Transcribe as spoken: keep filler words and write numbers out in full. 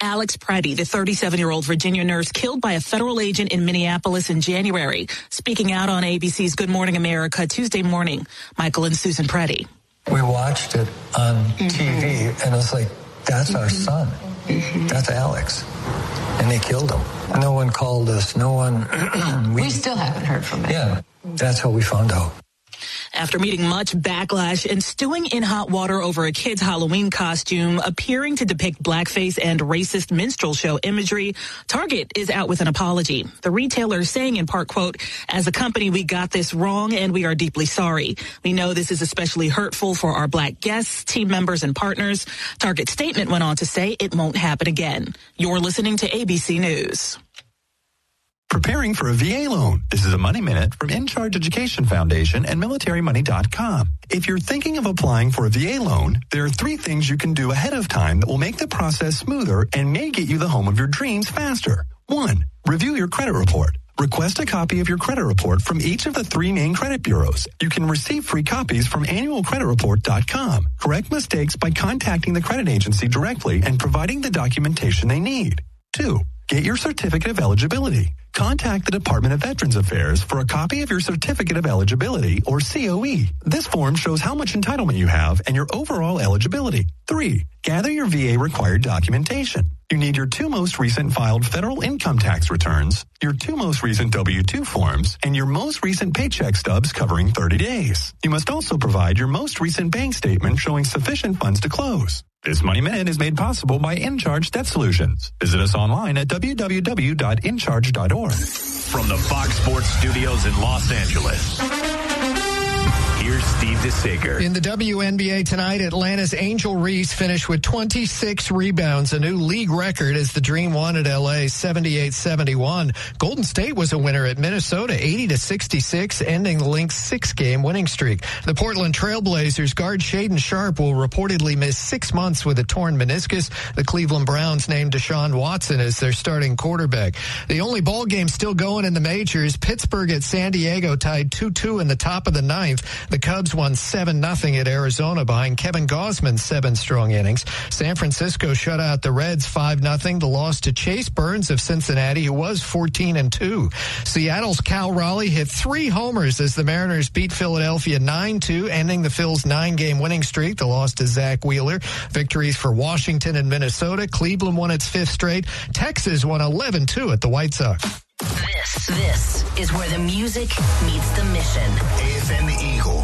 Alex Preddy, the thirty-seven-year-old Virginia nurse killed by a federal agent in Minneapolis in January. Speaking out on A B C's Good Morning America Tuesday morning, Michael and Susan Preddy. We watched it on mm-hmm. T V, and it was like, that's mm-hmm. our son. Mm-hmm. That's Alex. And they killed him. No one called us. No one... we, we still haven't heard from him. Yeah, that's how we found out. After meeting much backlash and stewing in hot water over a kid's Halloween costume appearing to depict blackface and racist minstrel show imagery, Target is out with an apology. The retailer is saying in part, quote, "As a company, we got this wrong and we are deeply sorry. We know this is especially hurtful for our black guests, team members, and partners." Target's statement went on to say it won't happen again. You're listening to A B C News. Preparing for a V A loan. This is a Money Minute from In Charge Education Foundation and military money dot com. If you're thinking of applying for a V A loan, there are three things you can do ahead of time that will make the process smoother and may get you the home of your dreams faster. One, review your credit report. Request a copy of your credit report from each of the three main credit bureaus. You can receive free copies from annual credit report dot com. Correct mistakes by contacting the credit agency directly and providing the documentation they need. Two, get your certificate of eligibility. Contact the Department of Veterans Affairs for a copy of your Certificate of Eligibility, or C O E. This form shows how much entitlement you have and your overall eligibility. Three, gather your V A required documentation. You need your two most recent filed federal income tax returns, your two most recent W two forms, and your most recent paycheck stubs covering thirty days. You must also provide your most recent bank statement showing sufficient funds to close. This Money Minute is made possible by InCharge Debt Solutions. Visit us online at w w w dot in charge dot org. From the Fox Sports Studios in Los Angeles, here's Steve DeSager. In the W N B A tonight, Atlanta's Angel Reese finished with twenty-six rebounds, a new league record as the Dream won at L A seventy-eight seventy-one. Golden State was a winner at Minnesota eighty to sixty-six, ending the Lynx six-game winning streak. The Portland Trailblazers guard Shaedon Sharpe will reportedly miss six months with a torn meniscus. The Cleveland Browns named Deshaun Watson as their starting quarterback. The only ball game still going in the majors, Pittsburgh at San Diego tied two two in the top of the ninth. The Cubs won seven nothing at Arizona behind Kevin Gausman's seven strong innings. San Francisco shut out the Reds five nothing. The loss to Chase Burns of Cincinnati, who was fourteen and two. Seattle's Cal Raleigh hit three homers as the Mariners beat Philadelphia nine two, ending the Phils' nine-game winning streak. The loss to Zach Wheeler. Victories for Washington and Minnesota. Cleveland won its fifth straight. Texas won eleven two at the White Sox. This, this is where the music meets the mission. A F M Eagle.